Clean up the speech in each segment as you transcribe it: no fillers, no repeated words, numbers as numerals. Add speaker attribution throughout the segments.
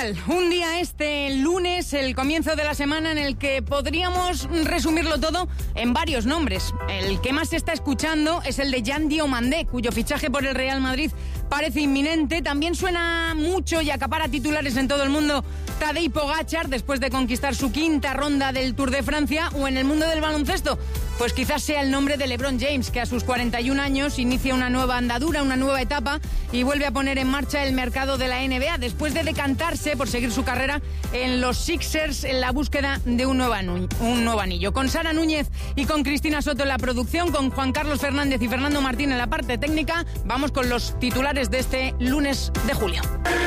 Speaker 1: tal? Un día lunes, el comienzo de la semana en el que podríamos resumirlo todo en varios nombres. El que más se está escuchando es el de Jan Diomandé, cuyo fichaje por el Real Madrid parece inminente. También suena mucho y acapara titulares en todo el mundo Tadej Pogačar, después de conquistar su quinta ronda del Tour de Francia. O en el mundo del baloncesto, pues quizás sea el nombre de LeBron James, que a sus 41 años inicia una nueva andadura, una nueva etapa y vuelve a poner en marcha el mercado de la NBA, después de decantarse por seguir su carrera en los Sixers en la búsqueda de un nuevo anillo. Con Sara Núñez y con Cristina Soto en la producción, con Juan Carlos Fernández y Fernando Martín en la parte técnica, vamos con los titulares de este lunes de julio.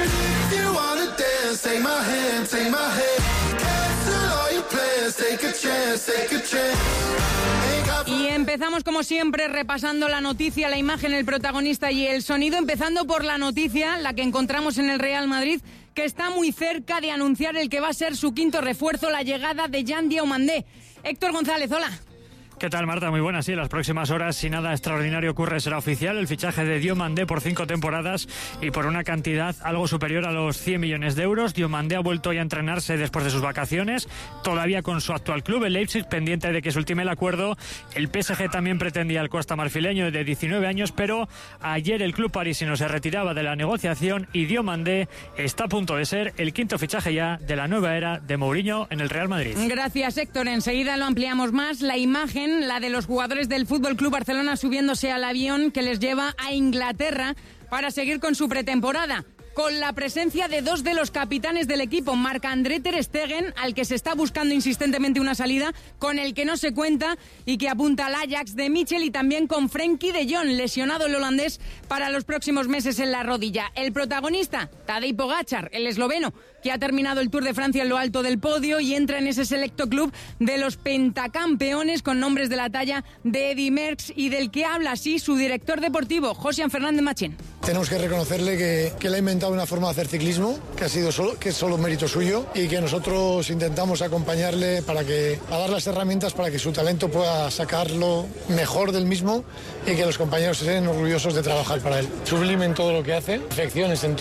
Speaker 1: Y empezamos como siempre repasando la noticia, la imagen, el protagonista y el sonido, empezando por la noticia, la que encontramos en el Real Madrid, que está muy cerca de anunciar el que va a ser su quinto refuerzo, la llegada de Jan Diomandé. Héctor González, hola.
Speaker 2: ¿Qué tal, Marta? Muy buenas. Sí, en las próximas horas, si nada extraordinario ocurre, será oficial el fichaje de Diomandé por 5 temporadas y por una cantidad algo superior a los 100 millones de euros. Diomandé ha vuelto ya a entrenarse después de sus vacaciones, todavía con su actual club, el Leipzig, pendiente de que se ultime el acuerdo. El PSG también pretendía al costa marfileño de 19 años, pero ayer el club parisino se retiraba de la negociación y Diomandé está a punto de ser el quinto fichaje ya de la nueva era de Mourinho en el Real Madrid.
Speaker 1: Gracias, Héctor. Enseguida lo ampliamos más. La imagen, la de los jugadores del FC Barcelona subiéndose al avión que les lleva a Inglaterra para seguir con su pretemporada, con la presencia de dos de los capitanes del equipo, Marc-André ter Stegen, al que se está buscando insistentemente una salida, con el que no se cuenta y que apunta al Ajax de Michel, y también con Frenkie de Jong, lesionado el holandés para los próximos meses en la rodilla. El protagonista, Tadej Pogačar, el esloveno, que ha terminado el Tour de Francia en lo alto del podio y entra en ese selecto club de los pentacampeones con nombres de la talla de Eddy Merckx, y del que habla así su director deportivo, Josian Fernández Machín.
Speaker 3: Tenemos que reconocerle que le ha inventado una forma de hacer ciclismo que es solo mérito suyo, y que nosotros intentamos acompañarle a dar las herramientas para que su talento pueda sacarlo mejor del mismo y que los compañeros estén orgullosos de trabajar para él. Sublime en todo lo que hace, perfecciones en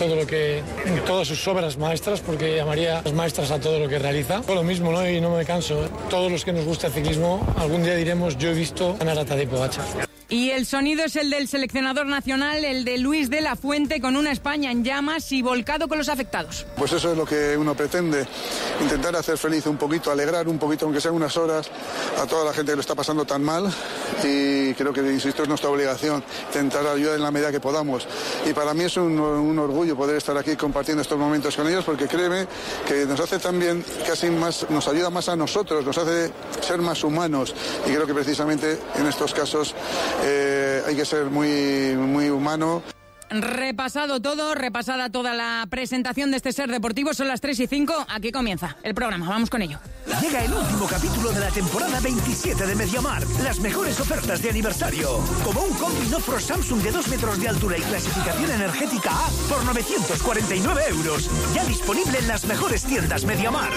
Speaker 3: todas sus obras maestras, porque llamaría las maestras a todo lo que realiza. Todo lo mismo, ¿no? Y no me canso. Todos los que nos gusta el ciclismo, algún día diremos: yo he visto ganar a Tadej Pogačar.
Speaker 1: Y el sonido es el del seleccionador nacional, el de Luis de la Fuente, con una España en llamas y volcado con los afectados.
Speaker 4: Pues eso es lo que uno pretende, intentar hacer feliz un poquito, alegrar un poquito, aunque sean unas horas, a toda la gente que lo está pasando tan mal, y creo que, insisto, es nuestra obligación intentar ayudar en la medida que podamos. Y para mí es un orgullo poder estar aquí compartiendo estos momentos con ellos, porque créeme que nos hace también casi más, nos ayuda más a nosotros, nos hace ser más humanos, y creo que precisamente en estos casos hay que ser muy, muy humano.
Speaker 1: Repasado todo, repasada toda la presentación de este Ser Deportivo, son las 3:05, aquí comienza el programa, vamos con ello.
Speaker 5: Llega el último capítulo de la temporada 27 de MediaMarkt. Las mejores ofertas de aniversario, como un combi Nofro Samsung de 2 metros de altura y clasificación energética A por 949 euros. Ya disponible en las mejores tiendas MediaMarkt.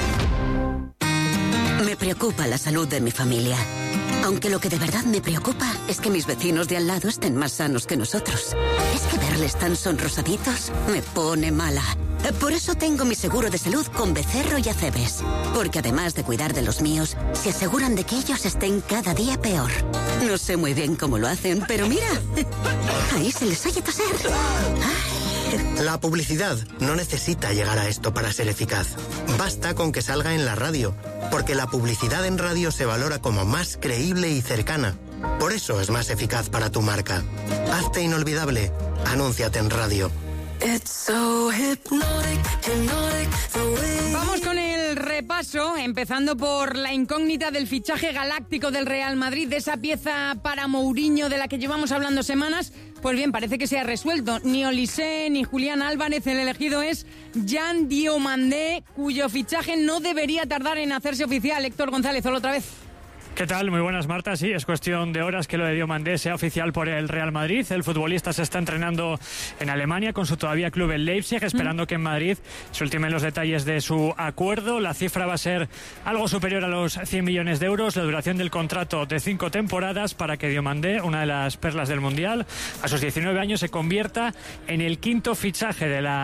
Speaker 6: Me preocupa la salud de mi familia. Aunque lo que de verdad me preocupa es que mis vecinos de al lado estén más sanos que nosotros. Es que verles tan sonrosaditos me pone mala. Por eso tengo mi seguro de salud con Becerro y Acebes. Porque además de cuidar de los míos, se aseguran de que ellos estén cada día peor. No sé muy bien cómo lo hacen, pero mira, ahí se les oye toser.
Speaker 7: La publicidad no necesita llegar a esto para ser eficaz. Basta con que salga en la radio, porque la publicidad en radio se valora como más creíble y cercana. Por eso es más eficaz para tu marca. Hazte inolvidable. Anúnciate en radio.
Speaker 1: Vamos con el repaso, empezando por la incógnita del fichaje galáctico del Real Madrid, de esa pieza para Mourinho de la que llevamos hablando semanas. Pues bien, parece que se ha resuelto. Ni Olise ni Julián Álvarez, el elegido es Jan Diomandé, cuyo fichaje no debería tardar en hacerse oficial. Héctor González, hola otra vez.
Speaker 2: ¿Qué tal? Muy buenas, Marta. Sí, es cuestión de horas que lo de Diomandé sea oficial por el Real Madrid. El futbolista se está entrenando en Alemania con su todavía club el Leipzig, esperando que en Madrid se ultimen los detalles de su acuerdo. La cifra va a ser algo superior a los 100 millones de euros, la duración del contrato de 5 temporadas, para que Diomandé, una de las perlas del Mundial, a sus 19 años se convierta en el quinto fichaje de la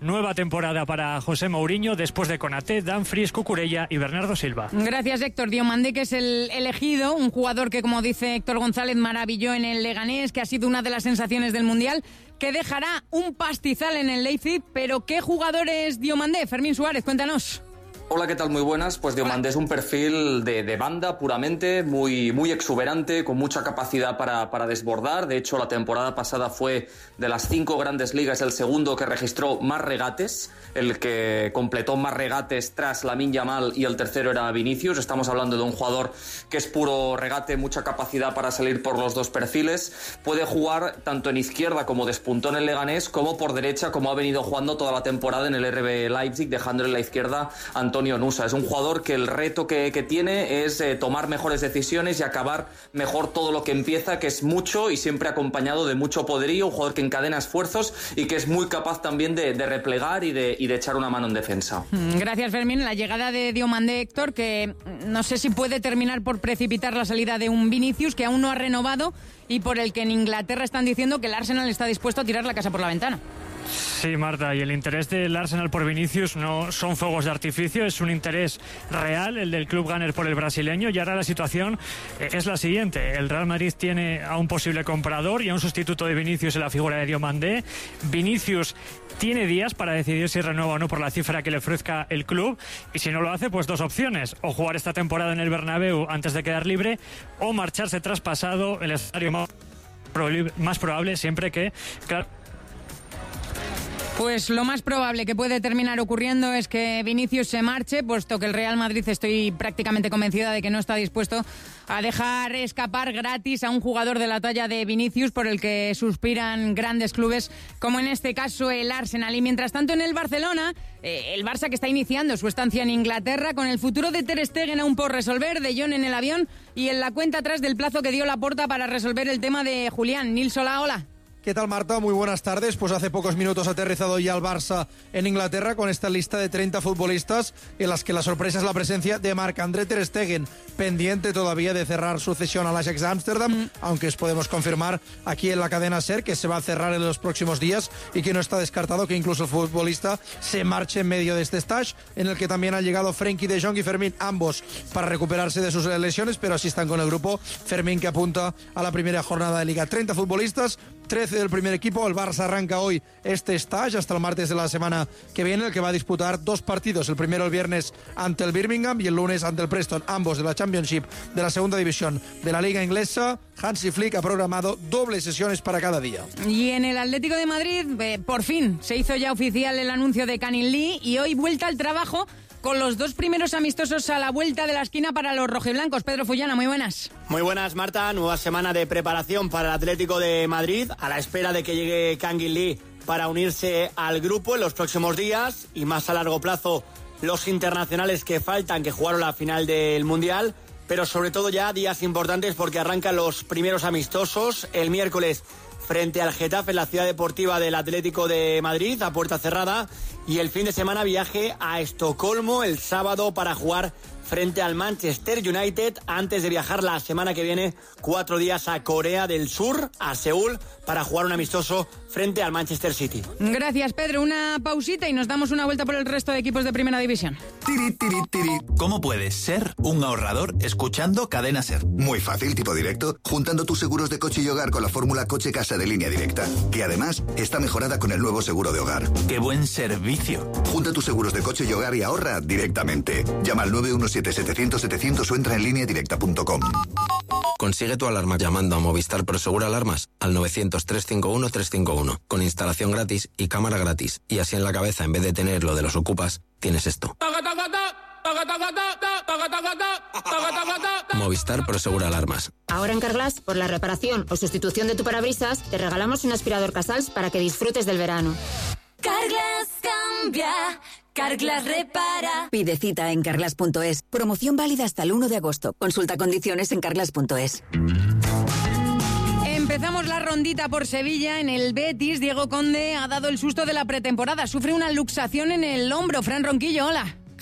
Speaker 2: nueva temporada para José Mourinho después de Konaté, Dumfries, Cucurella y Bernardo Silva.
Speaker 1: Gracias, Héctor. Diomandé, que es el elegido, un jugador que, como dice Héctor González, maravilló en el Leganés, que ha sido una de las sensaciones del Mundial, que dejará un pastizal en el Leipzig. Pero ¿qué jugador es Diomandé? Fermín Suárez, cuéntanos.
Speaker 8: Hola, ¿qué tal? Muy buenas. Pues Diomandé es un perfil de banda puramente, muy exuberante, con mucha capacidad para desbordar. De hecho, la temporada pasada fue de las 5 grandes ligas el segundo que registró más regates, el que completó más regates tras Lamine Yamal, y el tercero era Vinicius. Estamos hablando de un jugador que es puro regate, mucha capacidad para salir por los dos perfiles. Puede jugar tanto en izquierda, como despuntó en el Leganés, como por derecha, como ha venido jugando toda la temporada en el RB Leipzig, dejándole en la izquierda Antonio Nusa. Es un jugador que el reto que tiene es tomar mejores decisiones y acabar mejor todo lo que empieza, que es mucho y siempre acompañado de mucho poderío, un jugador que encadena esfuerzos y que es muy capaz también de replegar y de echar una mano en defensa.
Speaker 1: Gracias, Fermín. La llegada de Diomandé, Héctor, que no sé si puede terminar por precipitar la salida de un Vinicius que aún no ha renovado y por el que en Inglaterra están diciendo que el Arsenal está dispuesto a tirar la casa por la ventana.
Speaker 2: Sí, Marta, y el interés del Arsenal por Vinicius no son fuegos de artificio, es un interés real, el del club gunner por el brasileño, y ahora la situación es la siguiente. El Real Madrid tiene a un posible comprador y a un sustituto de Vinicius en la figura de Diomandé. Vinicius tiene días para decidir si renueva o no por la cifra que le ofrezca el club, y si no lo hace, pues dos opciones: o jugar esta temporada en el Bernabéu antes de quedar libre, o marcharse traspasado, el escenario más probable, siempre que, claro,
Speaker 1: pues lo más probable que puede terminar ocurriendo es que Vinicius se marche, puesto que el Real Madrid, estoy prácticamente convencida de que no está dispuesto a dejar escapar gratis a un jugador de la talla de Vinicius, por el que suspiran grandes clubes, como en este caso el Arsenal. Y mientras tanto, en el Barcelona, el Barça, que está iniciando su estancia en Inglaterra, con el futuro de Ter Stegen aún por resolver, De Jong en el avión y en la cuenta atrás del plazo que dio Laporta para resolver el tema de Julián. Nils Solá, hola.
Speaker 9: ¿Qué tal, Marta? Muy buenas tardes. Pues hace pocos minutos ha aterrizado ya el Barça en Inglaterra con esta lista de 30 futbolistas en las que la sorpresa es la presencia de Marc-André Ter Stegen, pendiente todavía de cerrar su cesión al Ajax Ámsterdam, aunque os podemos confirmar aquí en la cadena SER que se va a cerrar en los próximos días y que no está descartado que incluso el futbolista se marche en medio de este stage, en el que también han llegado Frenkie de Jong y Fermín, ambos para recuperarse de sus lesiones, pero así están con el grupo. Fermín, que apunta a la primera jornada de Liga. 30 futbolistas, 13 del primer equipo. El Barça arranca hoy este stage hasta el martes de la semana que viene, el que va a disputar 2 partidos. El primero el viernes ante el Birmingham y el lunes ante el Preston, ambos de la Championship, de la segunda división de la Liga Inglesa. Hansi Flick ha programado dobles sesiones para cada día.
Speaker 1: Y en el Atlético de Madrid, por fin se hizo ya oficial el anuncio de Canin Lee, y hoy vuelta al trabajo con los 2 primeros amistosos a la vuelta de la esquina para los rojiblancos. Pedro Fullana, muy buenas.
Speaker 10: Muy buenas, Marta. Nueva semana de preparación para el Atlético de Madrid, a la espera de que llegue Canin Lee para unirse al grupo en los próximos días, y más a largo plazo los internacionales que faltan, que jugaron la final del Mundial, pero sobre todo ya días importantes porque arrancan los primeros amistosos el miércoles frente al Getafe en la ciudad deportiva del Atlético de Madrid, a puerta cerrada, y el fin de semana viaje a Estocolmo el sábado para jugar frente al Manchester United, antes de viajar la semana que viene 4 días a Corea del Sur, a Seúl, para jugar un amistoso frente al Manchester City.
Speaker 1: Gracias, Pedro. Una pausita y nos damos una vuelta por el resto de equipos de Primera División.
Speaker 11: Tiri, tiri, tiri. ¿Cómo puedes ser un ahorrador escuchando Cadena SER?
Speaker 12: Muy fácil, tipo directo, juntando tus seguros de coche y hogar con la fórmula coche-casa de Línea Directa, que además está mejorada con el nuevo seguro de hogar.
Speaker 11: ¡Qué buen servicio!
Speaker 12: Junta tus seguros de coche y hogar y ahorra directamente. Llama al 917-700-700 o entra en lineadirecta.com.
Speaker 13: Consigue tu alarma llamando a Movistar Prosegur Alarmas al 900-351-351, con instalación gratis y cámara gratis. Y así en la cabeza, en vez de tener lo de los ocupas, tienes esto. Movistar Prosegur Alarmas.
Speaker 14: Ahora en Carglass, por la reparación o sustitución de tu parabrisas, te regalamos un aspirador Casals para que disfrutes del verano.
Speaker 15: Carglass cambia, Carglass repara.
Speaker 16: Pide cita en carglass.es. Promoción válida hasta el 1 de agosto. Consulta condiciones en carglass.es.
Speaker 1: Empezamos la rondita por Sevilla. En el Betis, Diego Conde ha dado el susto de la pretemporada. Sufre una luxación en el hombro. Fran Ronquillo, hola.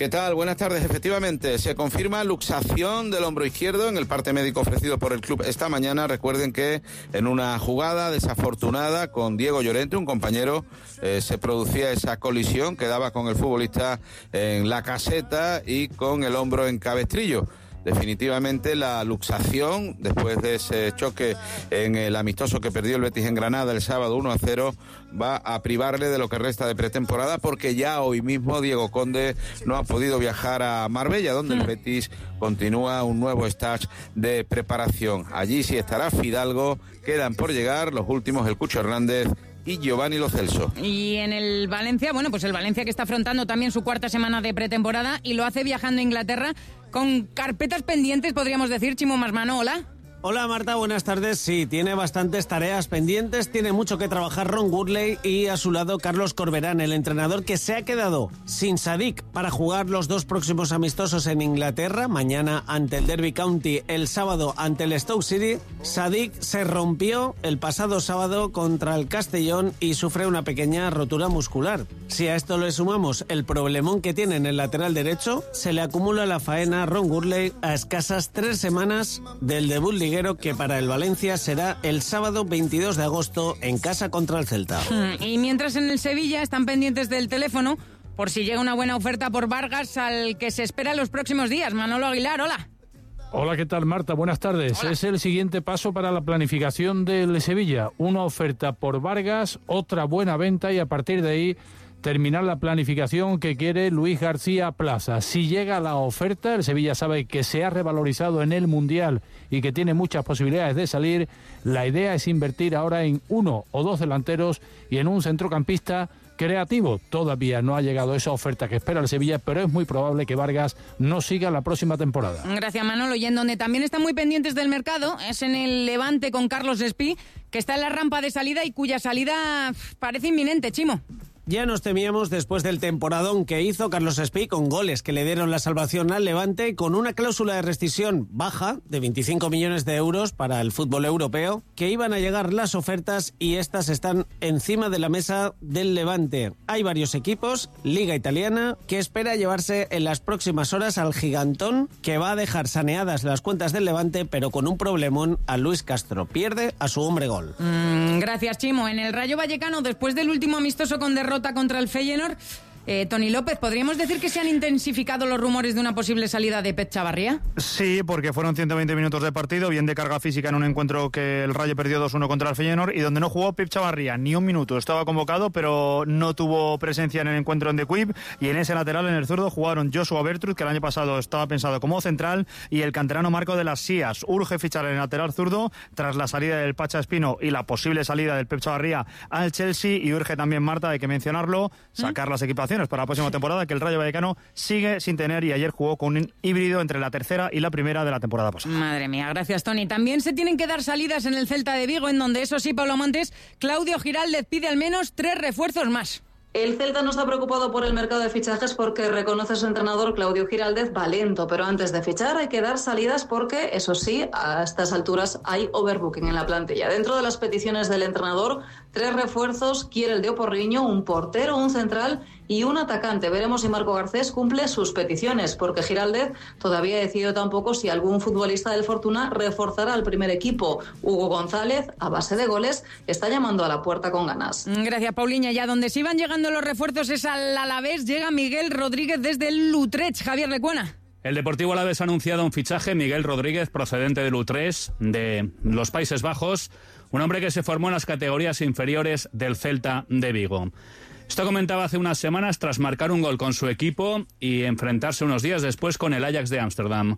Speaker 17: ¿Qué tal? Buenas tardes. Efectivamente, se confirma luxación del hombro izquierdo en el parte médico ofrecido por el club esta mañana. Recuerden que en una jugada desafortunada con Diego Llorente, un compañero, se producía esa colisión que daba con el futbolista en la caseta y con el hombro en cabestrillo. Definitivamente la luxación, después de ese choque en el amistoso que perdió el Betis en Granada el sábado 1-0, va a privarle de lo que resta de pretemporada, porque ya hoy mismo Diego Conde no ha podido viajar a Marbella, donde el Betis continúa un nuevo stage de preparación. Allí sí estará Fidalgo, quedan por llegar los últimos, el Cucho Hernández y Giovanni Lo Celso.
Speaker 1: Y en el Valencia, bueno, pues el Valencia que está afrontando también su cuarta semana de pretemporada y lo hace viajando a Inglaterra con carpetas pendientes, podríamos decir. Chimo Masmano, hola.
Speaker 18: Hola Marta, buenas tardes. Sí, tiene bastantes tareas pendientes, tiene mucho que trabajar Ron Gurley y a su lado Carlos Corberán, el entrenador que se ha quedado sin Sadik para jugar los 2 próximos amistosos en Inglaterra, mañana ante el Derby County, el sábado ante el Stoke City. Sadik se rompió el pasado sábado contra el Castellón y sufre una pequeña rotura muscular. Si a esto le sumamos el problemón que tiene en el lateral derecho, se le acumula la faena a Ron Gurley a escasas 3 semanas del debut liguero que para el Valencia será el sábado 22 de agosto en casa contra el Celta.
Speaker 1: Y mientras en el Sevilla están pendientes del teléfono por si llega una buena oferta por Vargas, al que se espera en los próximos días. Manolo Aguilar, hola.
Speaker 19: Hola, ¿qué tal, Marta? Buenas tardes. Hola. Es el siguiente paso para la planificación del Sevilla. Una oferta por Vargas, otra buena venta y a partir de ahí terminar la planificación que quiere Luis García Plaza. Si llega la oferta, el Sevilla sabe que se ha revalorizado en el Mundial y que tiene muchas posibilidades de salir. La idea es invertir ahora en 1 o 2 delanteros y en un centrocampista creativo. Todavía no ha llegado esa oferta que espera el Sevilla, pero es muy probable que Vargas no siga la próxima temporada.
Speaker 1: Gracias, Manolo. Y en donde también están muy pendientes del mercado es en el Levante con Carlos Espí, que está en la rampa de salida y cuya salida parece inminente, Chimo.
Speaker 18: Ya nos temíamos después del temporadón que hizo Carlos Espí con goles que le dieron la salvación al Levante, con una cláusula de rescisión baja de 25 millones de euros para el fútbol europeo, que iban a llegar las ofertas y estas están encima de la mesa del Levante. Hay varios equipos, Liga Italiana, que espera llevarse en las próximas horas al gigantón, que va a dejar saneadas las cuentas del Levante, pero con un problemón a Luis Castro. Pierde a su hombre gol.
Speaker 1: Gracias, Chimo. En el Rayo Vallecano, después del último amistoso con derrota contra el Feyenoord, Tony López, ¿podríamos decir que se han intensificado los rumores de una posible salida de Pep Chavarría?
Speaker 20: Sí, porque fueron 120 minutos de partido, bien de carga física en un encuentro que el Rayo perdió 2-1 contra el Feyenoord y donde no jugó Pep Chavarría ni un minuto. Estaba convocado, pero no tuvo presencia en el encuentro en The Quip, y en ese lateral, en el zurdo, jugaron Joshua Bertrud, que el año pasado estaba pensado como central, y el canterano Marco de las Sías. Urge fichar en el lateral zurdo tras la salida del Pacha Espino y la posible salida del Pep Chavarría al Chelsea, y urge también, Marta, hay que mencionarlo, sacar las equipaciones para la próxima temporada, que el Rayo Vallecano sigue sin tener, y ayer jugó con un híbrido entre la tercera y la primera de la temporada pasada.
Speaker 1: Madre mía, gracias, Tony. También se tienen que dar salidas en el Celta de Vigo, en donde, eso sí, Pablo Montes, Claudio Giraldez pide al menos 3 refuerzos más.
Speaker 21: El Celta no está preocupado por el mercado de fichajes porque reconoce su entrenador Claudio Giraldez va lento, pero antes de fichar hay que dar salidas porque, eso sí, a estas alturas hay overbooking en la plantilla. Dentro de las peticiones del entrenador, 3 refuerzos, quiere el de Oporriño, un portero, un central y un atacante. Veremos si Marco Garcés cumple sus peticiones, porque Giraldez todavía ha decidido tampoco si algún futbolista del Fortuna reforzará al primer equipo. Hugo González, a base de goles, está llamando a la puerta con ganas.
Speaker 1: Gracias, Pauliña. Ya donde se iban llegando los refuerzos es al Alavés. Llega Miguel Rodríguez desde el Utrecht. Javier Lecuona.
Speaker 22: El Deportivo Alavés ha anunciado un fichaje, Miguel Rodríguez, procedente del Utrecht, de los Países Bajos, un hombre que se formó en las categorías inferiores del Celta de Vigo. Esto comentaba hace unas semanas tras marcar un gol con su equipo y enfrentarse unos días después con el Ajax de Ámsterdam.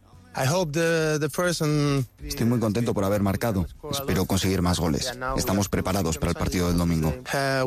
Speaker 23: Estoy muy contento por haber marcado. Espero conseguir más goles. Estamos preparados para el partido del domingo.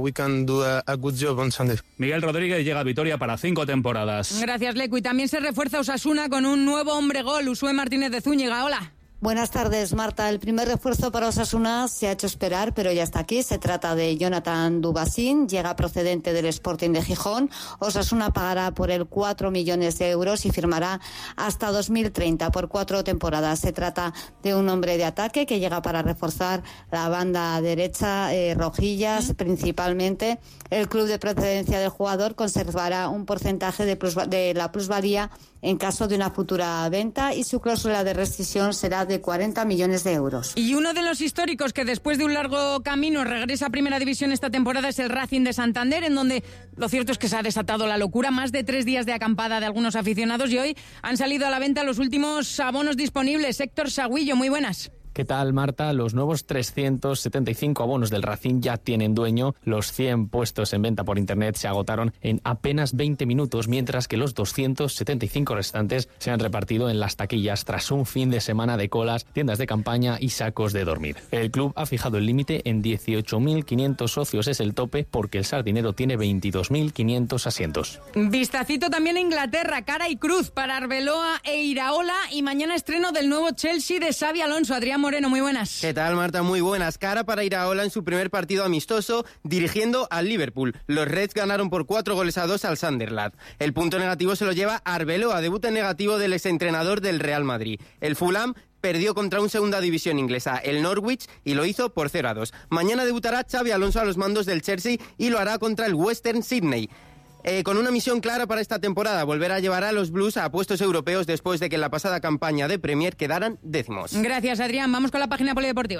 Speaker 22: Miguel Rodríguez llega a Vitoria para 5 temporadas.
Speaker 1: Gracias, Lecu. Y también se refuerza Osasuna con un nuevo hombre gol, Usué Martínez de Zúñiga. Hola.
Speaker 3: Buenas tardes, Marta. El primer refuerzo para Osasuna se ha hecho esperar, pero ya está aquí. Se trata de Jonathan Dubasín, llega procedente del Sporting de Gijón. Osasuna pagará por él 4 millones de euros y firmará hasta 2030 por 4 temporadas. Se trata de un hombre de ataque que llega para reforzar la banda derecha, rojillas principalmente. El club de procedencia del jugador conservará un porcentaje de la plusvalía en caso de una futura venta y su cláusula de rescisión será de 40 millones de euros.
Speaker 1: Y uno de los históricos que después de un largo camino regresa a Primera División esta temporada es el Racing de Santander, en donde lo cierto es que se ha desatado la locura. Más de 3 días de acampada de algunos aficionados y hoy han salido a la venta los últimos abonos disponibles. Héctor Sagüillo, muy buenas.
Speaker 4: ¿Qué tal, Marta? Los nuevos 375 abonos del Racing ya tienen dueño. Los 100 puestos en venta por internet se agotaron en apenas 20 minutos, mientras que los 275 restantes se han repartido en las taquillas tras un fin de semana de colas, tiendas de campaña y sacos de dormir. El club ha fijado el límite en 18.500 socios, es el tope, porque el Sardinero tiene 22.500 asientos.
Speaker 1: Vistacito también a Inglaterra, cara y cruz para Arbeloa e Iraola, y mañana estreno del nuevo Chelsea de Xabi Alonso. Adrián Moreno, muy buenas.
Speaker 5: ¿Qué tal, Marta? Muy buenas. Cara para Iraola en su primer partido amistoso dirigiendo al Liverpool. Los Reds ganaron por 4-2 al Sunderland. El punto negativo se lo lleva Arbeloa, debut en negativo del exentrenador del Real Madrid. El Fulham perdió contra un segunda división inglesa, el Norwich, y lo hizo por 0-2. Mañana debutará Xabi Alonso a los mandos del Chelsea y lo hará contra el Western Sydney. Con una misión clara para esta temporada, volver a llevar a los Blues a puestos europeos después de que en la pasada campaña de Premier quedaran décimos.
Speaker 1: Gracias, Adrián. Vamos con la página polideportiva.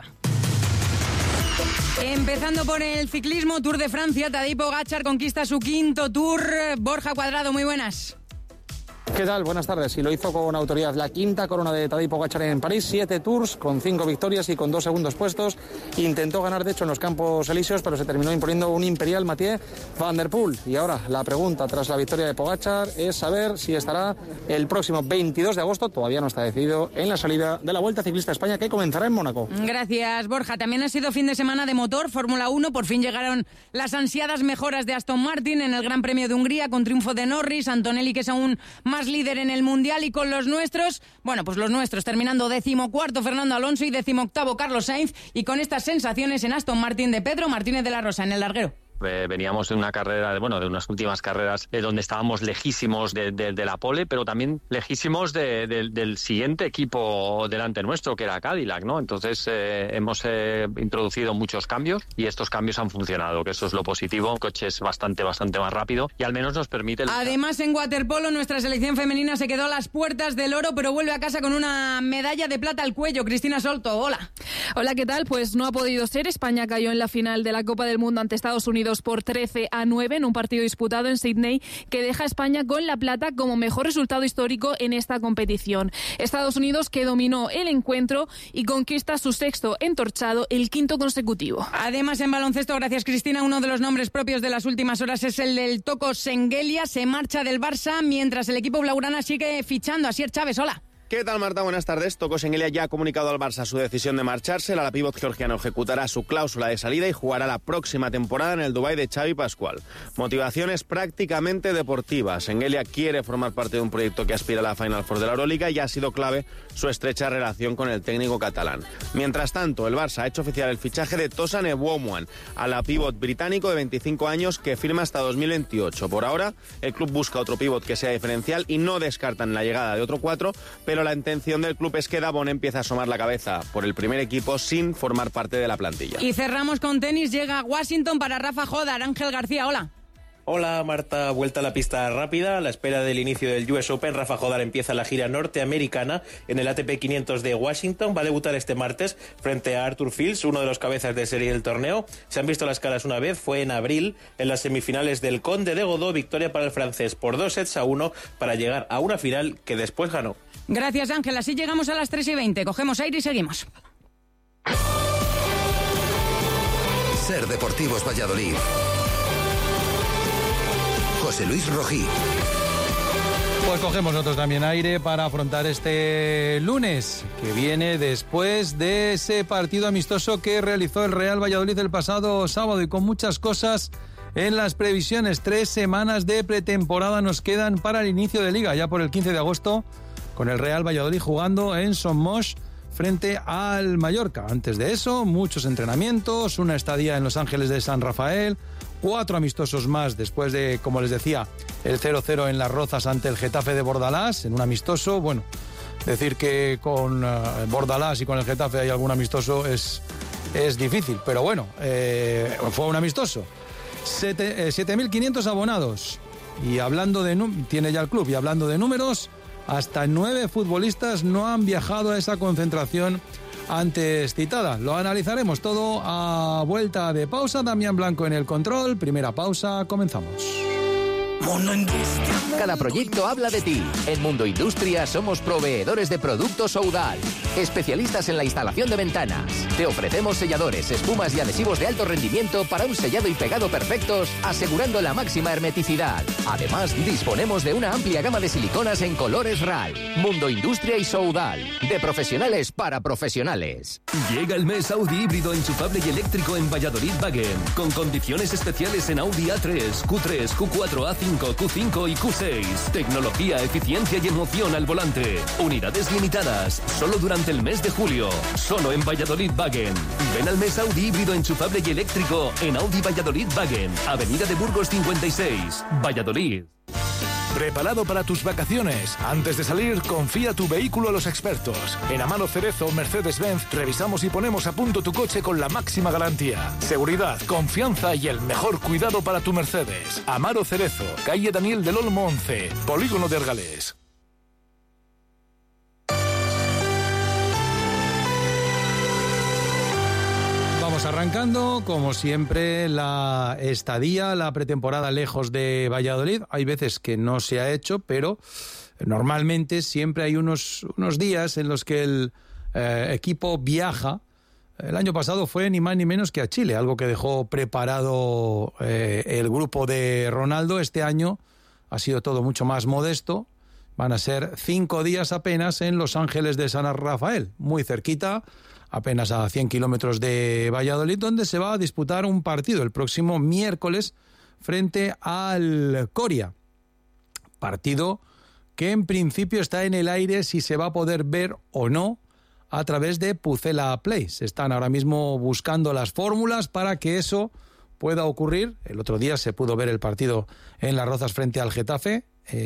Speaker 1: Empezando por el ciclismo, Tour de Francia, Tadej Pogačar conquista su 5º Tour. Borja Cuadrado, muy buenas.
Speaker 24: ¿Qué tal? Buenas tardes. Y lo hizo con autoridad. La 5ª corona de Tadej Pogačar en París, 7 tours, con 5 victorias y con 2 segundos puestos. Intentó ganar, de hecho, en los Campos Elíseos, pero se terminó imponiendo un imperial Mathieu Van Der Poel. Y ahora la pregunta tras la victoria de Pogačar es saber si estará el próximo 22 de agosto, todavía no está decidido, en la salida de la Vuelta Ciclista a España, que comenzará en Mónaco.
Speaker 1: Gracias, Borja. También ha sido fin de semana de motor, Fórmula 1. Por fin llegaron las ansiadas mejoras de Aston Martin en el Gran Premio de Hungría, con triunfo de Norris, Antonelli, que es aún más líder en el Mundial, y con los nuestros, bueno, pues los nuestros, terminando 14º Fernando Alonso y 18º Carlos Sainz, y con estas sensaciones en Aston Martin de Pedro Martínez de la Rosa en el larguero.
Speaker 25: Veníamos de una carrera, de unas últimas carreras donde estábamos lejísimos de la pole, pero también lejísimos del siguiente equipo delante nuestro, que era Cadillac, ¿no? Entonces hemos introducido muchos cambios y estos cambios han funcionado, que eso es lo positivo. El coche es bastante más rápido y al menos nos permite...
Speaker 1: Además, en waterpolo, nuestra selección femenina se quedó a las puertas del oro, pero vuelve a casa con una medalla de plata al cuello. Cristina Solto, hola.
Speaker 26: Hola, ¿qué tal? Pues no ha podido ser. España cayó en la final de la Copa del Mundo ante Estados Unidos por 13-9 en un partido disputado en Sydney, que deja a España con la plata como mejor resultado histórico en esta competición. Estados Unidos, que dominó el encuentro y conquista su 6º entorchado, el 5º consecutivo.
Speaker 1: Además, en baloncesto, gracias Cristina, uno de los nombres propios de las últimas horas es el del Toko Sengelia. Se marcha del Barça mientras el equipo blaugrana sigue fichando. Asier Chávez, hola.
Speaker 27: ¿Qué tal, Marta? Buenas tardes. Toko Sengelia ya ha comunicado al Barça su decisión de marcharse. El pívot georgiano ejecutará su cláusula de salida y jugará la próxima temporada en el Dubái de Xavi Pascual. Motivaciones prácticamente deportivas. Sengelia quiere formar parte de un proyecto que aspira a la Final Four de la Euroliga y ha sido clave su estrecha relación con el técnico catalán. Mientras tanto, el Barça ha hecho oficial el fichaje de Tosan Ebouomwan, pívot británico de 25 años que firma hasta 2028. Por ahora, el club busca otro pívot que sea diferencial y no descartan la llegada de otro 4, pero la intención del club es que Dabón empiece a asomar la cabeza por el primer equipo sin formar parte de la plantilla.
Speaker 1: Y cerramos con tenis. Llega a Washington para Rafa Jodar. Ángel García, hola.
Speaker 28: Hola, Marta. Vuelta a la pista rápida. A la espera del inicio del US Open, Rafa Jodar empieza la gira norteamericana en el ATP 500 de Washington. Va a debutar este martes frente a Arthur Fields, uno de los cabezas de serie del torneo. Se han visto las caras una vez, fue en abril, en las semifinales del Conde de Godó. Victoria para el francés por 2-1 para llegar a una final que después ganó.
Speaker 1: Gracias, Ángel. Así llegamos a las 3:20. Cogemos aire y seguimos.
Speaker 29: Ser Deportivos Valladolid. José Luis Rojí.
Speaker 9: Pues cogemos nosotros también aire para afrontar este lunes, que viene después de ese partido amistoso que realizó el Real Valladolid el pasado sábado, y con muchas cosas en las previsiones. 3 semanas de pretemporada nos quedan para el inicio de Liga, ya por el 15 de agosto, con el Real Valladolid jugando en Somos frente al Mallorca. Antes de eso, muchos entrenamientos, una estadía en Los Ángeles de San Rafael, 4 amistosos más después de, como les decía, el 0-0 en Las Rozas ante el Getafe de Bordalás, en un amistoso. Bueno, decir que con Bordalás y con el Getafe hay algún amistoso es difícil, pero bueno, fue un amistoso. 7.500 abonados. Y hablando tiene ya el club, y hablando de números, hasta 9 futbolistas no han viajado a esa concentración antes citada. Lo analizaremos todo a vuelta de pausa. Damián Blanco en el control. Primera pausa, comenzamos.
Speaker 2: Mundo Industria. Cada proyecto habla de ti. En Mundo Industria somos proveedores de productos Soudal, especialistas en la instalación de ventanas. Te ofrecemos selladores, espumas y adhesivos de alto rendimiento para un sellado y pegado perfectos, asegurando la máxima hermeticidad. Además, disponemos de una amplia gama de siliconas en colores RAL. Mundo Industria y Soudal, de profesionales para profesionales.
Speaker 6: Llega el mes Audi híbrido enchufable y eléctrico en Valladolid Wagen, con condiciones especiales en Audi A3, Q3, Q4, A5, Q5 y Q6. Tecnología, eficiencia y emoción al volante. Unidades limitadas, solo durante el mes de julio. Solo en Valladolid Wagen. Ven al mes Audi híbrido enchufable y eléctrico en Audi Valladolid Wagen, Avenida de Burgos 56, Valladolid.
Speaker 7: ¿Preparado para tus vacaciones? Antes de salir, confía tu vehículo a los expertos. En Amaro Cerezo Mercedes-Benz revisamos y ponemos a punto tu coche con la máxima garantía. Seguridad, confianza y el mejor cuidado para tu Mercedes. Amaro Cerezo, calle Daniel del Olmo 11, Polígono de Argalés.
Speaker 9: Arrancando, como siempre, la estadía, la pretemporada lejos de Valladolid. Hay veces que no se ha hecho, pero normalmente siempre hay unos días en los que el equipo viaja. El año pasado fue ni más ni menos que a Chile, algo que dejó preparado el grupo de Ronaldo. Este año ha sido todo mucho más modesto. Van a ser 5 días apenas en Los Ángeles de San Rafael, muy cerquita, apenas a 100 kilómetros de Valladolid, donde se va a disputar un partido el próximo miércoles frente al Coria. Partido que en principio está en el aire si se va a poder ver o no a través de Pucela Play. Se están ahora mismo buscando las fórmulas para que eso pueda ocurrir. El otro día se pudo ver el partido en Las Rozas frente al Getafe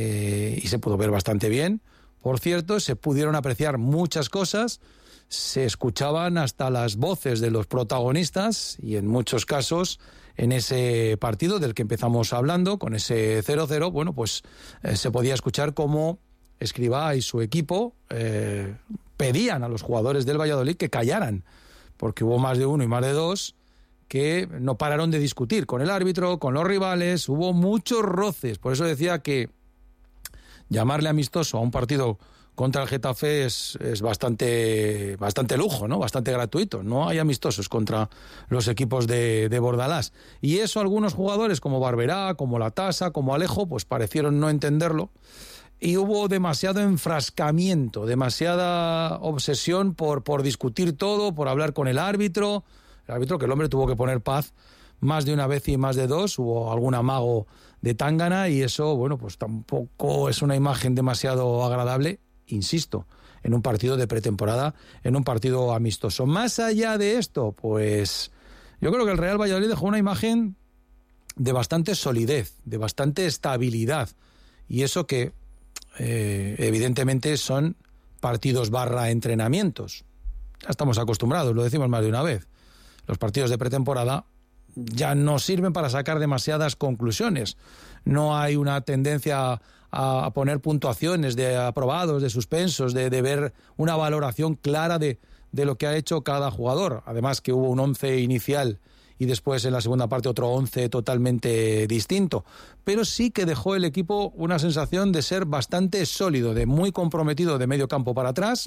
Speaker 9: y se pudo ver bastante bien. Por cierto, se pudieron apreciar muchas cosas. Se escuchaban hasta las voces de los protagonistas y en muchos casos en ese partido del que empezamos hablando, con ese 0-0, bueno, pues se podía escuchar cómo Escribá y su equipo pedían a los jugadores del Valladolid que callaran, porque hubo más de uno y más de dos que no pararon de discutir con el árbitro, con los rivales, hubo muchos roces. Por eso decía que llamarle amistoso a un partido contra el Getafe es bastante lujo, ¿no? Bastante gratuito. No hay amistosos contra los equipos de Bordalás. Y eso algunos jugadores como Barberá, como Latasa, como Alejo, pues parecieron no entenderlo. Y hubo demasiado enfrascamiento, demasiada obsesión por discutir todo, por hablar con el árbitro. El árbitro, que el hombre tuvo que poner paz más de una vez y más de dos. Hubo algún amago de tángana y eso, bueno, pues tampoco es una imagen demasiado agradable. Insisto, en un partido de pretemporada, en un partido amistoso. Más allá de esto, pues yo creo que el Real Valladolid dejó una imagen de bastante solidez, de bastante estabilidad. Y eso que, evidentemente, son partidos / entrenamientos. Ya estamos acostumbrados, lo decimos más de una vez. Los partidos de pretemporada ya no sirven para sacar demasiadas conclusiones. No hay una tendencia a poner puntuaciones de aprobados, de suspensos, de ver una valoración clara de lo que ha hecho cada jugador. Además que hubo un 11 inicial y después en la segunda parte otro 11 totalmente distinto. Pero sí que dejó el equipo una sensación de ser bastante sólido, de muy comprometido de medio campo para atrás,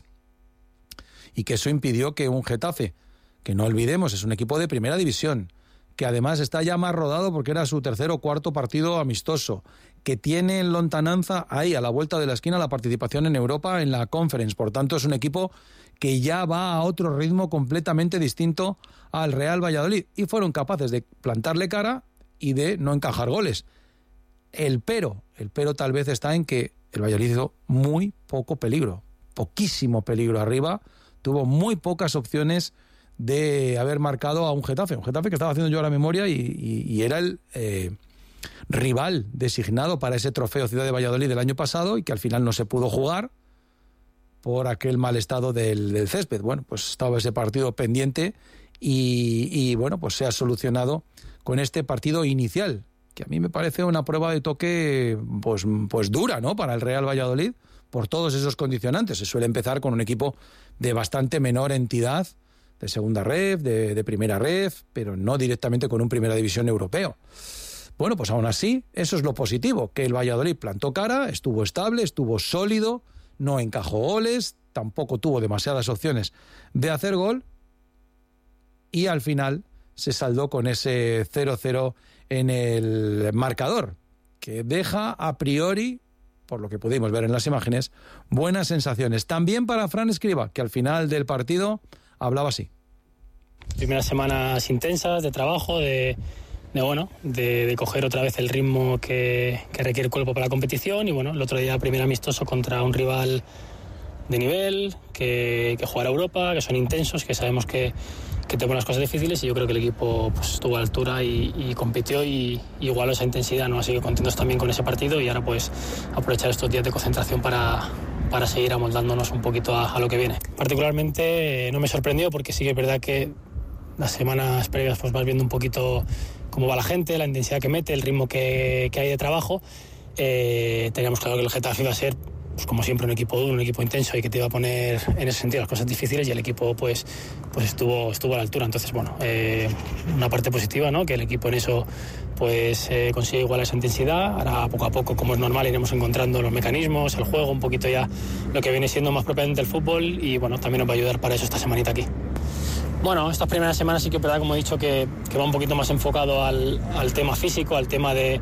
Speaker 9: y que eso impidió que un Getafe, que no olvidemos es un equipo de primera división, que además está ya más rodado porque era su tercer o cuarto partido amistoso, que tiene en lontananza ahí a la vuelta de la esquina la participación en Europa en la Conference. Por tanto, es un equipo que ya va a otro ritmo completamente distinto al Real Valladolid. Y fueron capaces de plantarle cara y de no encajar goles. El pero tal vez está en que el Valladolid hizo muy poco peligro, poquísimo peligro arriba.
Speaker 8: tuvo muy pocas opciones de haber marcado a un Getafe que estaba haciendo yo la memoria y era el rival designado para ese trofeo Ciudad de Valladolid del año pasado y que al final no se pudo jugar por aquel mal estado del césped. Bueno, pues estaba ese partido pendiente y bueno, pues se ha solucionado con este partido inicial, que a mí me parece una prueba de toque pues dura, ¿no?, para el Real Valladolid, por todos esos condicionantes. Se suele empezar con un equipo de bastante menor entidad, de segunda ref, de primera ref, pero no directamente con un primera división europeo. Bueno, pues aún así, eso es lo positivo, que el Valladolid plantó cara, estuvo estable, estuvo sólido, no encajó goles, tampoco tuvo demasiadas opciones de hacer gol, y al final se saldó con ese 0-0 en el marcador, que deja a priori, por lo que pudimos ver en las imágenes, buenas sensaciones. También para Fran Escribá, que al final del partido hablaba así.
Speaker 10: Primeras semanas intensas de trabajo, de coger otra vez el ritmo que requiere el cuerpo para la competición, y bueno, el otro día primer amistoso contra un rival de nivel, que jugará Europa, que son intensos, que sabemos que te ponen las cosas difíciles, y yo creo que el equipo pues estuvo a la altura y compitió y igualó esa intensidad, ¿no? Así que contentos también con ese partido, y ahora pues aprovechar estos días de concentración para seguir amoldándonos un poquito a lo que viene. Particularmente no me sorprendió, porque sí que es verdad que las semanas previas pues vas viendo un poquito cómo va la gente, la intensidad que mete, el ritmo que hay de trabajo. Teníamos claro que el Getafe iba a ser, pues como siempre, un equipo duro, un equipo intenso, y que te iba a poner en ese sentido las cosas difíciles, y el equipo pues estuvo a la altura. Entonces, bueno, una parte positiva, ¿no?, que el equipo en eso pues consigue igualar esa intensidad. Ahora, poco a poco, como es normal, iremos encontrando los mecanismos, el juego, un poquito ya lo que viene siendo más propiamente el fútbol, y bueno, también nos va a ayudar para eso esta semanita aquí. Bueno, estas primeras semanas sí que es verdad, como he dicho, que va un poquito más enfocado al tema físico, al tema de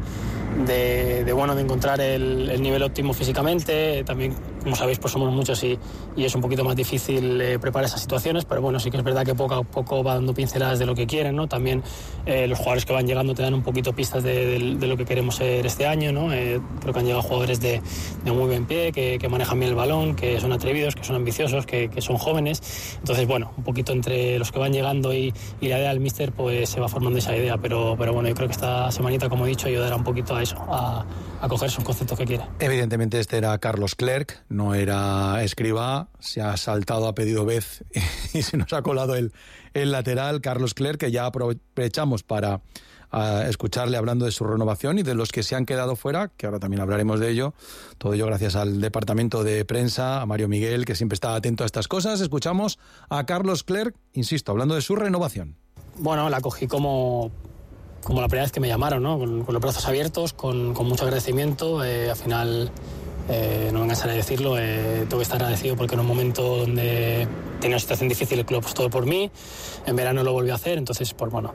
Speaker 10: encontrar el nivel óptimo físicamente. También, como sabéis, pues somos muchos y es un poquito más difícil preparar esas situaciones, pero bueno, sí que es verdad que poco a poco va dando pinceladas de lo que quieren, ¿no? También los jugadores que van llegando te dan un poquito pistas de lo que queremos ser este año, ¿no? Creo que han llegado jugadores de muy buen pie, que manejan bien el balón, que son atrevidos, que son ambiciosos, que son jóvenes. Entonces, bueno, un poquito entre los que van llegando y la idea del míster, pues se va formando esa idea, pero bueno, yo creo que esta semanita, como he dicho, ayudará un poquito a eso, a coger esos conceptos que quiere.
Speaker 8: Evidentemente este era Carlos Clerc, no era Escribá, se ha saltado a pedido vez y se nos ha colado el lateral Carlos Clerc, que ya aprovechamos para escucharle hablando de su renovación y de los que se han quedado fuera, que ahora también hablaremos de ello. Todo ello gracias al departamento de prensa, a Mario Miguel, que siempre está atento a estas cosas. Escuchamos a Carlos Clerc, insisto, hablando de su renovación.
Speaker 10: Bueno, la cogí como la primera vez que me llamaron, ¿no? Con los brazos abiertos, con mucho agradecimiento. Al final, no me cansaré de decirlo, tengo que estar agradecido porque en un momento donde tenía una situación difícil el club apostó por mí. En verano lo volví a hacer, entonces pues bueno,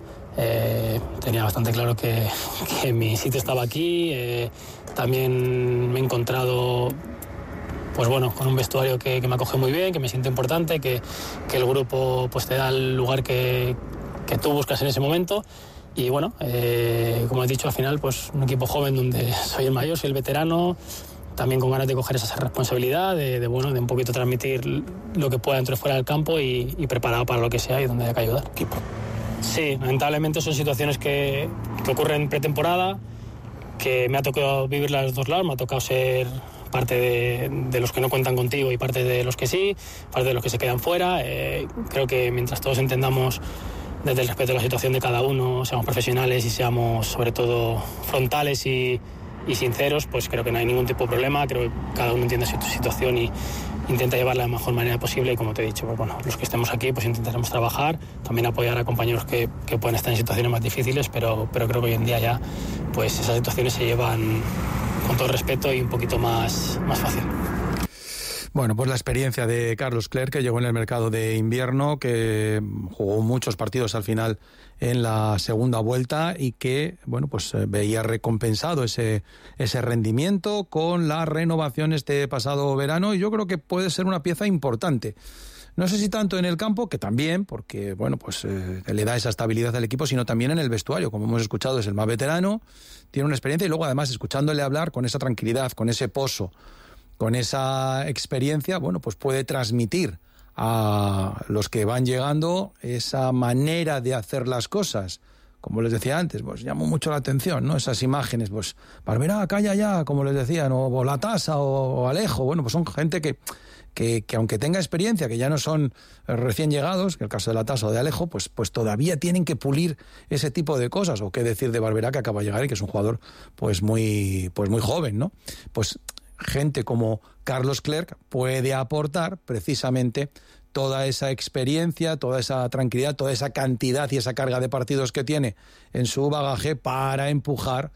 Speaker 10: tenía bastante claro que mi sitio estaba aquí. También me he encontrado pues bueno, con un vestuario que me acoge muy bien, que me siento importante, que el grupo pues te da el lugar que tú buscas en ese momento. Y bueno, como he dicho, al final pues un equipo joven donde soy el mayor, soy el veterano, también con ganas de coger esa responsabilidad, de un poquito transmitir lo que pueda dentro y fuera del campo, y preparado para lo que sea y donde haya que ayudar. Sí, lamentablemente son situaciones que ocurren en pretemporada, que me ha tocado vivir las dos lados. Me ha tocado ser parte de los que no cuentan contigo y parte de los que sí, parte de los que se quedan fuera. Creo que mientras todos entendamos desde el respeto a la situación de cada uno, seamos profesionales y seamos sobre todo frontales y sinceros, pues creo que no hay ningún tipo de problema. Creo que cada uno entiende su situación y intenta llevarla de la mejor manera posible, y como te he dicho, pues bueno, los que estemos aquí pues intentaremos trabajar, también apoyar a compañeros que pueden estar en situaciones más difíciles, pero creo que hoy en día ya pues esas situaciones se llevan con todo respeto y un poquito más fácil.
Speaker 8: Bueno, pues la experiencia de Carlos Clerc, que llegó en el mercado de invierno, que jugó muchos partidos al final en la segunda vuelta y que, bueno, pues veía recompensado ese rendimiento con la renovación este pasado verano, y yo creo que puede ser una pieza importante. No sé si tanto en el campo, que también, porque, bueno, pues le da esa estabilidad al equipo, sino también en el vestuario. Como hemos escuchado, es el más veterano, tiene una experiencia, y luego además escuchándole hablar con esa tranquilidad, con ese pozo, con esa experiencia, bueno, pues puede transmitir a los que van llegando esa manera de hacer las cosas. Como les decía antes, pues llamó mucho la atención, ¿no? Esas imágenes, pues Barberá, calla ya, como les decían, o La Tasa o Alejo. Bueno, pues son gente que aunque tenga experiencia, que ya no son recién llegados, que el caso de La Tasa o de Alejo, pues todavía tienen que pulir ese tipo de cosas. O qué decir de Barberá, que acaba de llegar y que es un jugador pues muy joven, ¿no? Pues gente como Carlos Clerc puede aportar precisamente toda esa experiencia, toda esa tranquilidad, toda esa cantidad y esa carga de partidos que tiene en su bagaje para empujar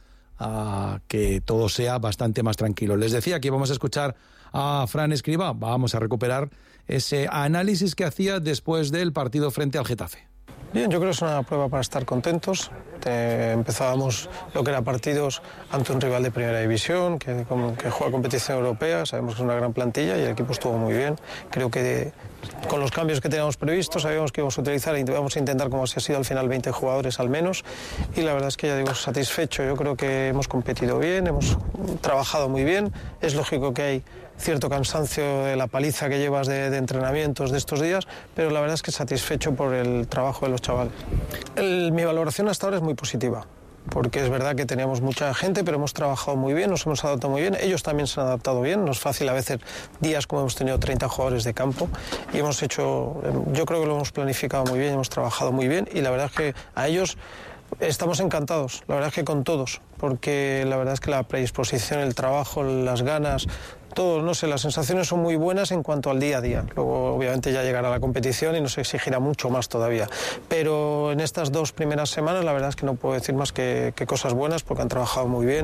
Speaker 8: a que todo sea bastante más tranquilo. Les decía que íbamos a escuchar a Fran Escribá. Vamos a recuperar ese análisis que hacía después del partido frente al Getafe.
Speaker 11: Bien, yo creo que es una prueba para estar contentos. Empezábamos lo que era partidos ante un rival de primera división, que juega competición europea, sabemos que es una gran plantilla y el equipo estuvo muy bien. Creo que con los cambios que teníamos previstos sabíamos que íbamos a utilizar y íbamos a intentar, como si ha sido al final, 20 jugadores al menos, y la verdad es que ya digo, satisfecho. Yo creo que hemos competido bien, hemos trabajado muy bien. Es lógico que hay cierto cansancio de la paliza que llevas de entrenamientos de estos días, pero la verdad es que satisfecho por el trabajo de los chavales. Mi valoración hasta ahora es muy positiva, porque es verdad que teníamos mucha gente, pero hemos trabajado muy bien, nos hemos adaptado muy bien, ellos también se han adaptado bien. No es fácil a veces días como hemos tenido 30 jugadores de campo y hemos hecho, yo creo que lo hemos planificado muy bien, hemos trabajado muy bien y la verdad es que a ellos estamos encantados, la verdad es que con todos, porque la verdad es que la predisposición, el trabajo, las ganas, todo, no sé, las sensaciones son muy buenas en cuanto al día a día. Luego, obviamente, ya llegará la competición y nos exigirá mucho más todavía. Pero en estas 2 primeras semanas, la verdad es que no puedo decir más que cosas buenas, porque han trabajado muy bien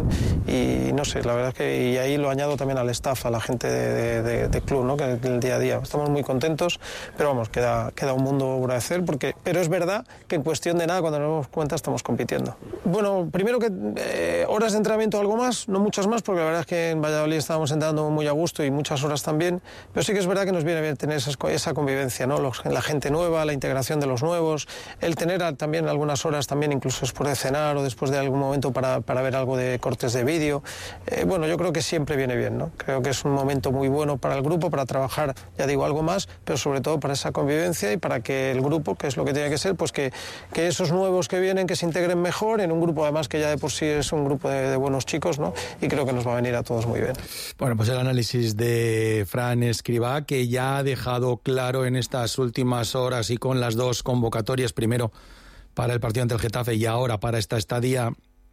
Speaker 11: y no sé, la verdad es que, y ahí lo añado también al staff, a la gente de club, ¿no? Que el día a día. Estamos muy contentos, pero vamos, queda un mundo por hacer, pero es verdad que en cuestión de nada, cuando nos damos cuenta, estamos compitiendo. Bueno, primero que horas de entrenamiento algo más, no muchas más, porque la verdad es que en Valladolid estábamos entrando muy a gusto y muchas horas también, pero sí que es verdad que nos viene bien tener esa convivencia, ¿no? La gente nueva, la integración de los nuevos, el tener también algunas horas también, incluso después de cenar o después de algún momento para ver algo de cortes de vídeo. Bueno, yo creo que siempre viene bien, ¿no? Creo que es un momento muy bueno para el grupo, para trabajar, ya digo, algo más, pero sobre todo para esa convivencia y para que el grupo, que es lo que tiene que ser, pues que esos nuevos que vienen, que se integren mejor en un grupo, además que ya de por sí es un grupo de buenos chicos, ¿no? Y creo que nos va a venir a todos muy bien.
Speaker 8: Bueno, pues el análisis de Fran Escribá, que ya ha dejado claro en estas últimas horas y con las 2 convocatorias, primero para el partido ante el Getafe y ahora para esta estadía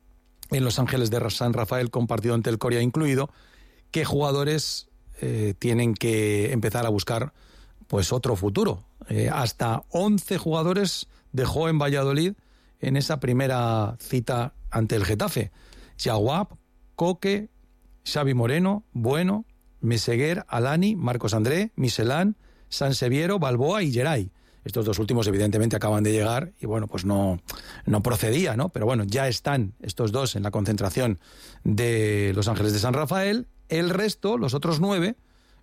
Speaker 8: en Los Ángeles de San Rafael con partido ante el Coria incluido, que jugadores tienen que empezar a buscar pues otro futuro. Hasta 11 jugadores dejó en Valladolid en esa primera cita ante el Getafe. Yaguap, Coque, Xavi Moreno, Bueno, Meseguer, Alani, Marcos André, Michelán, Sanseviero, Balboa y Geray. Estos 2 últimos evidentemente acaban de llegar y bueno, pues no procedía, ¿no? Pero bueno, ya están estos 2 en la concentración de Los Ángeles de San Rafael. El resto, los otros 9,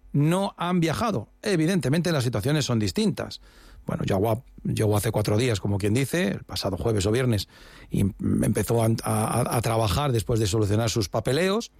Speaker 8: no han viajado. Evidentemente las situaciones son distintas. Bueno, Yaguap llegó hace 4 días, como quien dice, el pasado jueves o viernes, y empezó a trabajar después de solucionar sus papeleos.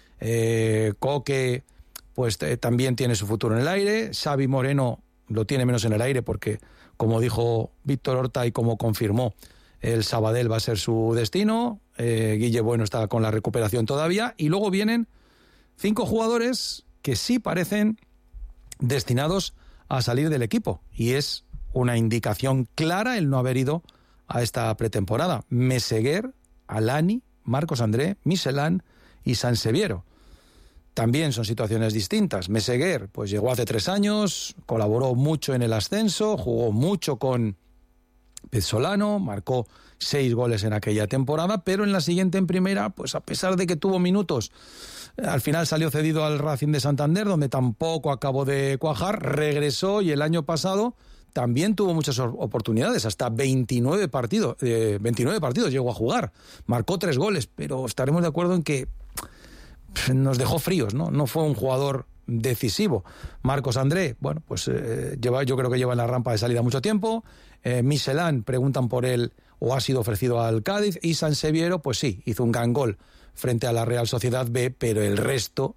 Speaker 8: Coque pues también tiene su futuro en el aire. Xavi Moreno lo tiene menos en el aire porque, como dijo Víctor Horta y como confirmó, el Sabadell va a ser su destino. Guille Bueno está con la recuperación todavía. Y luego vienen 5 jugadores que sí parecen destinados a salir del equipo. Y es una indicación clara el no haber ido a esta pretemporada. Meseguer, Alani, Marcos André, Michelán y Sanseviero. También son situaciones distintas. Meseguer, pues llegó hace 3 años, colaboró mucho en el ascenso, jugó mucho con Pezzolano, marcó 6 goles en aquella temporada, pero en la siguiente en primera, pues a pesar de que tuvo minutos, al final salió cedido al Racing de Santander, donde tampoco acabó de cuajar, regresó y el año pasado también tuvo muchas oportunidades, hasta 29 partidos llegó a jugar, marcó 3 goles, pero estaremos de acuerdo en que nos dejó fríos, ¿no? No fue un jugador decisivo. Marcos André, bueno, pues yo creo que lleva en la rampa de salida mucho tiempo. Michelán, preguntan por él, o ha sido ofrecido al Cádiz. Y Sanseviero, pues sí, hizo un gran gol frente a la Real Sociedad B, pero el resto,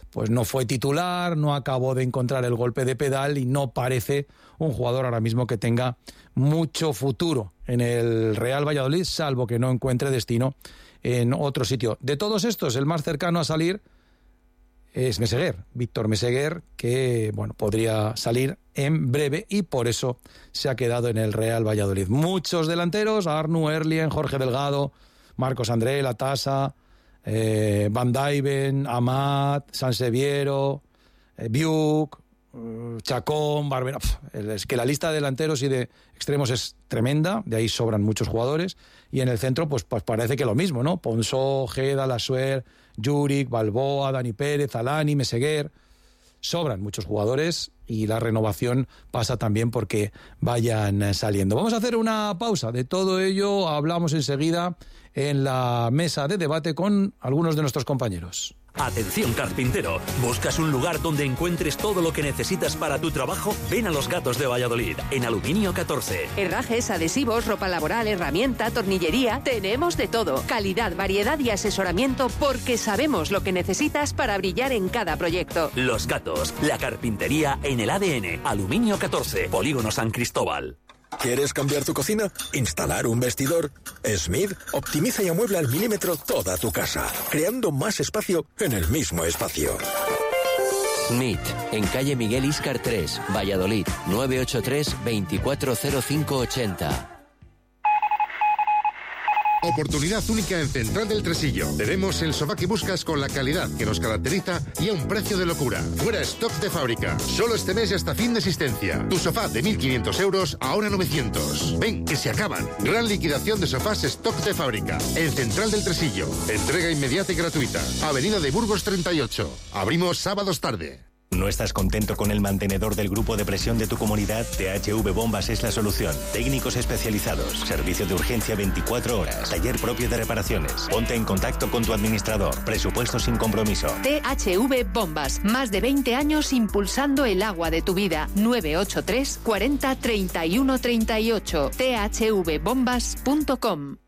Speaker 8: pues no fue titular, no acabó de encontrar el golpe de pedal y no parece un jugador ahora mismo que tenga mucho futuro en el Real Valladolid, salvo que no encuentre destino en otro sitio. De todos estos, el más cercano a salir es Meseguer, Víctor Meseguer, que bueno, podría salir en breve y por eso se ha quedado en el Real Valladolid. Muchos delanteros, Arnu, Erlien, Jorge Delgado, Marcos André, Latasa, Van Dijven, Amat, Sanseviero, Biuk, Chacón, Barbera. Es que la lista de delanteros y de extremos es tremenda, de ahí sobran muchos jugadores, y en el centro pues parece que lo mismo, ¿no? Ponsó, Ojeda, Lasuer, Juric, Balboa, Dani Pérez, Alani, Meseguer. Sobran muchos jugadores y la renovación pasa también porque vayan saliendo. Vamos a hacer una pausa. De todo ello hablamos enseguida en la mesa de debate con algunos de nuestros compañeros.
Speaker 12: Atención carpintero, ¿buscas un lugar donde encuentres todo lo que necesitas para tu trabajo? Ven a Los Gatos de Valladolid, en Aluminio 14.
Speaker 13: Herrajes, adhesivos, ropa laboral, herramienta, tornillería, tenemos de todo. Calidad, variedad y asesoramiento porque sabemos lo que necesitas para brillar en cada proyecto.
Speaker 12: Los Gatos, la carpintería en el ADN. Aluminio 14, Polígono San Cristóbal.
Speaker 14: ¿Quieres cambiar tu cocina? ¿Instalar un vestidor? Smith optimiza y amuebla al milímetro toda tu casa, creando más espacio en el mismo espacio.
Speaker 15: Smith, en calle Miguel Íscar 3, Valladolid, 983-240580.
Speaker 16: Oportunidad única en Central del Tresillo. Tenemos el sofá que buscas con la calidad que nos caracteriza y a un precio de locura. Fuera stock de fábrica. Solo este mes y hasta fin de existencia. Tu sofá de 1.500 euros, ahora 900. Ven, que se acaban. Gran liquidación de sofás stock de fábrica. En Central del Tresillo. Entrega inmediata y gratuita. Avenida de Burgos 38. Abrimos sábados tarde.
Speaker 17: ¿No estás contento con el mantenedor del grupo de presión de tu comunidad? THV Bombas es la solución. Técnicos especializados, servicio de urgencia 24 horas, taller propio de reparaciones. Ponte en contacto con tu administrador. Presupuesto sin compromiso.
Speaker 13: THV Bombas, más de 20 años impulsando el agua de tu vida. 983 40 31 38. thvbombas.com.